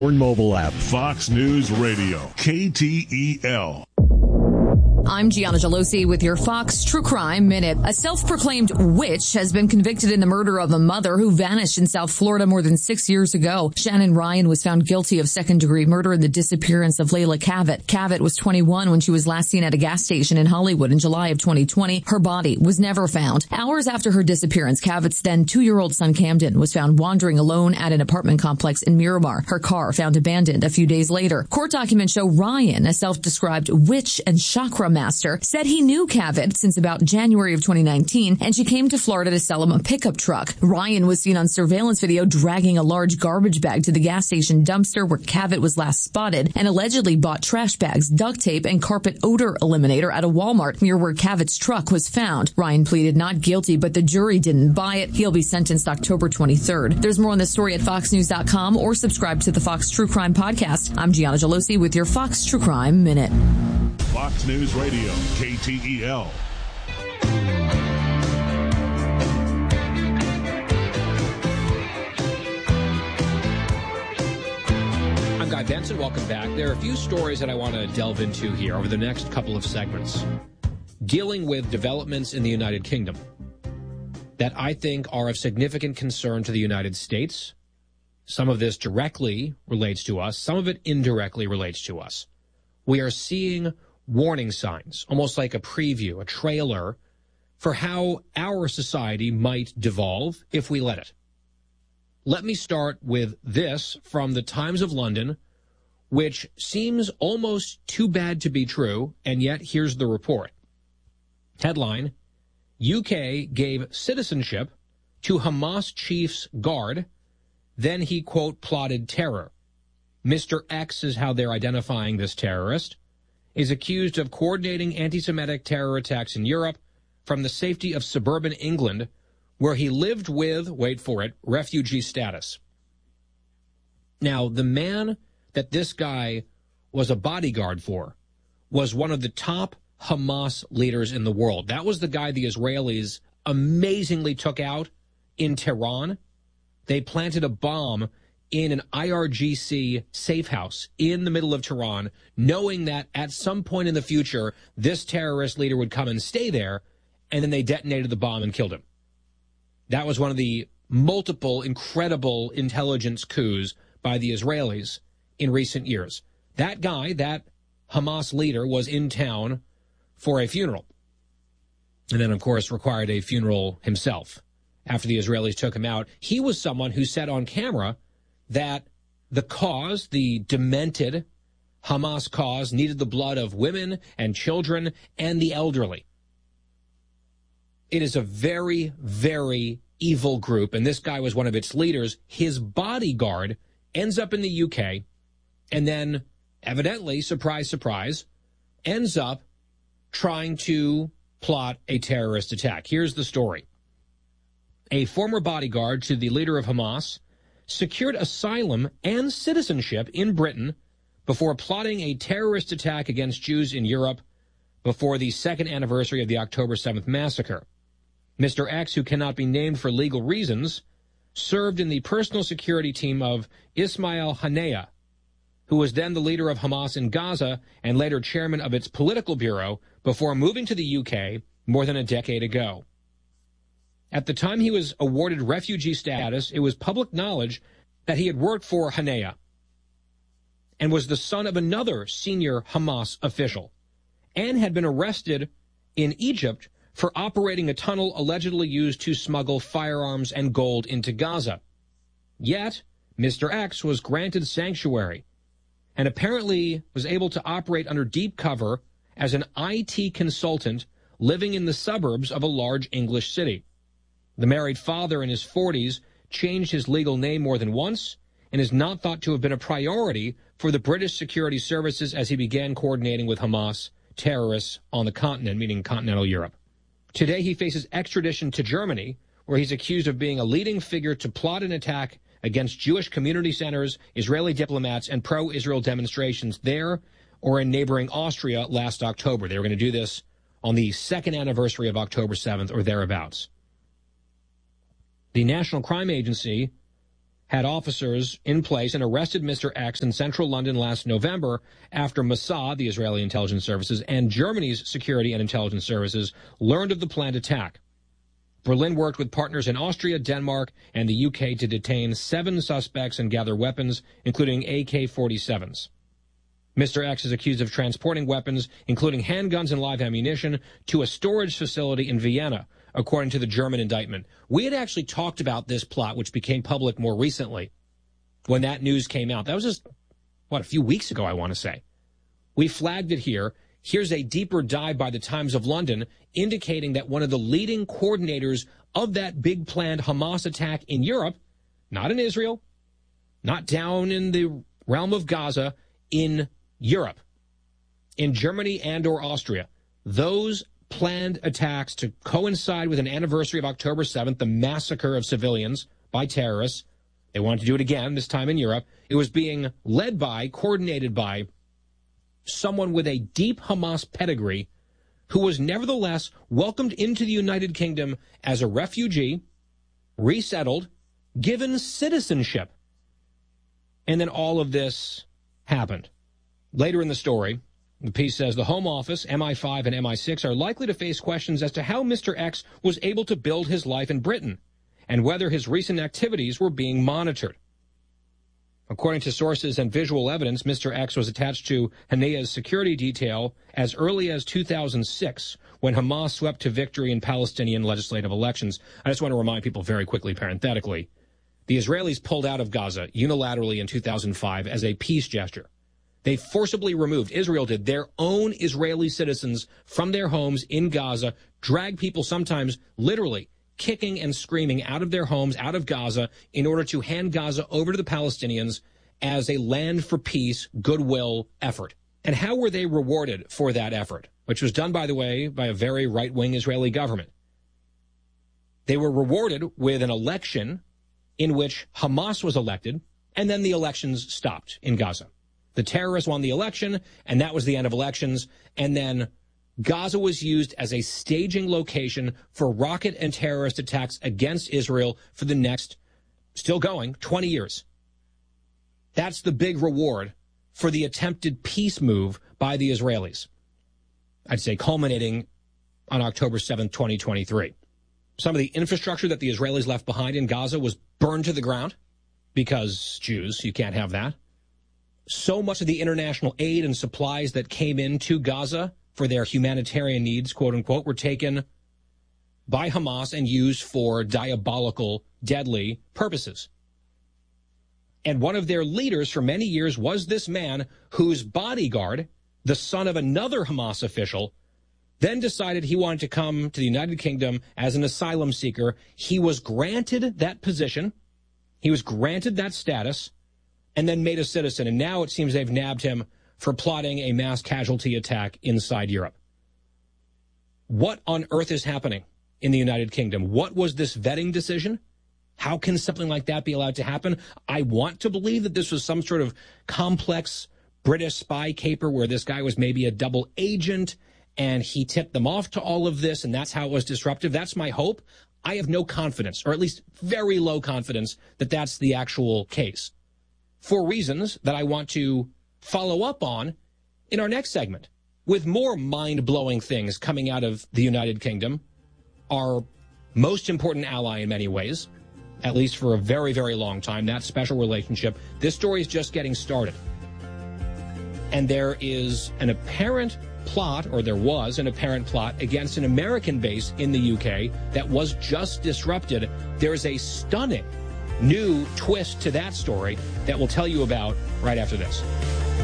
Mobile app, Fox News Radio, KTEL. I'm Gianna Gelosi with your Fox True Crime Minute. A self-proclaimed witch has been convicted in the murder of a mother who vanished in South Florida more than 6 years ago. Shannon Ryan was found guilty of second-degree murder in the disappearance of Layla Cavett. Cavett was 21 when she was last seen at a gas station in Hollywood in July of 2020. Her body was never found. Hours after her disappearance, Cavett's then 2-year-old son Camden was found wandering alone at an apartment complex in Miramar. Her car found abandoned a few days later. Court documents show Ryan, a self-described witch and chakra master, said he knew Cavett since about January of 2019, and she came to Florida to sell him a pickup truck. Ryan was seen on surveillance video dragging a large garbage bag to the gas station dumpster where Cavett was last spotted, and allegedly bought trash bags, duct tape, and carpet odor eliminator at a Walmart near where Cavett's truck was found. Ryan pleaded not guilty, but the jury didn't buy it. He'll be sentenced October 23rd. There's more on this story at foxnews.com or subscribe to the Fox True Crime Podcast. I'm Gianna Gelosi with your Fox True Crime Minute. Fox News Radio, KTEL. I'm Guy Benson. Welcome back. There are a few stories that I want to delve into here over the next couple of segments, dealing with developments in the United Kingdom that I think are of significant concern to the United States. Some of this directly relates to us. Some of it indirectly relates to us. We are seeing warning signs, almost like a preview, a trailer for how our society might devolve if we let it. Let me start with this from the Times of London, which seems almost too bad to be true, and yet here's the report. Headline, UK gave citizenship to Hamas chief's guard, then he, quote, plotted terror. Mr. X is how they're identifying this terrorist, is accused of coordinating anti-Semitic terror attacks in Europe from the safety of suburban England, where he lived with, wait for it, refugee status. Now, the man that this guy was a bodyguard for was one of the top Hamas leaders in the world. That was the guy the Israelis amazingly took out in Tehran. They planted a bomb in an IRGC safe house in the middle of Tehran, knowing that at some point in the future, this terrorist leader would come and stay there, and then they detonated the bomb and killed him. That was one of the multiple incredible intelligence coups by the Israelis in recent years. That guy, that Hamas leader, was in town for a funeral, and then, of course, required a funeral himself after the Israelis took him out. He was someone who said on camera that the cause, the demented Hamas cause, needed the blood of women and children and the elderly. It is a very, very evil group, and this guy was one of its leaders. His bodyguard ends up in the UK, and then, evidently, surprise, surprise, ends up trying to plot a terrorist attack. Here's the story. A former bodyguard to the leader of Hamas secured asylum and citizenship in Britain before plotting a terrorist attack against Jews in Europe before the second anniversary of the October 7th massacre. Mr. X, who cannot be named for legal reasons, served in the personal security team of Ismail Haniyeh, who was then the leader of Hamas in Gaza and later chairman of its political bureau before moving to the UK more than a decade ago. At the time he was awarded refugee status, it was public knowledge that he had worked for Haniyeh and was the son of another senior Hamas official and had been arrested in Egypt for operating a tunnel allegedly used to smuggle firearms and gold into Gaza. Yet, Mr. X was granted sanctuary and apparently was able to operate under deep cover as an IT consultant living in the suburbs of a large English city. The married father in his 40s changed his legal name more than once and is not thought to have been a priority for the British security services as he began coordinating with Hamas terrorists on the continent, meaning continental Europe. Today he faces extradition to Germany, where he's accused of being a leading figure to plot an attack against Jewish community centers, Israeli diplomats, and pro-Israel demonstrations there or in neighboring Austria last October. They were going to do this on the second anniversary of October 7th or thereabouts. The National Crime Agency had officers in place and arrested Mr. X in central London last November after Mossad, the Israeli intelligence services, and Germany's security and intelligence services learned of the planned attack. Berlin worked with partners in Austria, Denmark, and the UK to detain 7 suspects and gather weapons, including AK-47s. Mr. X is accused of transporting weapons, including handguns and live ammunition, to a storage facility in Vienna, according to the German indictment. We had actually talked about this plot, which became public more recently, when that news came out. That was just, a few weeks ago, I want to say. We flagged it here. Here's a deeper dive by the Times of London, indicating that one of the leading coordinators of that big planned Hamas attack in Europe, not in Israel, not down in the realm of Gaza, in Europe, in Germany and or Austria, those planned attacks to coincide with an anniversary of October 7th, the massacre of civilians by terrorists. They wanted to do it again, this time in Europe. It was being led by, coordinated by, someone with a deep Hamas pedigree who was nevertheless welcomed into the United Kingdom as a refugee, resettled, given citizenship. And then all of this happened. Later in the story, the piece says the Home Office, MI5 and MI6 are likely to face questions as to how Mr. X was able to build his life in Britain and whether his recent activities were being monitored. According to sources and visual evidence, Mr. X was attached to Hania's security detail as early as 2006, when Hamas swept to victory in Palestinian legislative elections. I just want to remind people very quickly, parenthetically, the Israelis pulled out of Gaza unilaterally in 2005 as a peace gesture. They forcibly removed, Israel did, their own Israeli citizens from their homes in Gaza, dragged people sometimes literally kicking and screaming out of their homes, out of Gaza, in order to hand Gaza over to the Palestinians as a land for peace, goodwill effort. And how were they rewarded for that effort, which was done, by the way, by a very right-wing Israeli government? They were rewarded with an election in which Hamas was elected, and then the elections stopped in Gaza. The terrorists won the election, and that was the end of elections, and then Gaza was used as a staging location for rocket and terrorist attacks against Israel for the next, still going, 20 years. That's the big reward for the attempted peace move by the Israelis. I'd say culminating on October 7th, 2023. Some of the infrastructure that the Israelis left behind in Gaza was burned to the ground because Jews, you can't have that. So much of the international aid and supplies that came into Gaza for their humanitarian needs, quote unquote, were taken by Hamas and used for diabolical, deadly purposes. And one of their leaders for many years was this man whose bodyguard, the son of another Hamas official, then decided he wanted to come to the United Kingdom as an asylum seeker. He was granted that position. He was granted that status and then made a citizen. And now it seems they've nabbed him for plotting a mass casualty attack inside Europe. What on earth is happening in the United Kingdom? What was this vetting decision? How can something like that be allowed to happen? I want to believe that this was some sort of complex British spy caper where this guy was maybe a double agent and he tipped them off to all of this, and that's how it was disruptive. That's my hope. I have no confidence, or at least very low confidence, that that's the actual case, for reasons that I want to follow up on in our next segment, with more mind-blowing things coming out of the United Kingdom, our most important ally in many ways, at least for a very, very long time, that special relationship. This story is just getting started. And there is an apparent plot, or there was an apparent plot, against an American base in the UK that was just disrupted. There's a stunning new twist to that story that we'll tell you about right after this.